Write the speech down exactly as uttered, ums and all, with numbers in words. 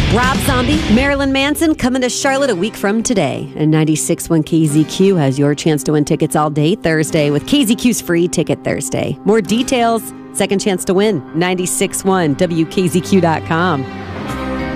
Rob Zombie, Marilyn Manson coming to Charlotte a week from today. And ninety-six point one K Z Q has your chance to win tickets all day Thursday with K Z Q's Free Ticket Thursday. More details, second chance to win, nine six one W K Z Q dot com.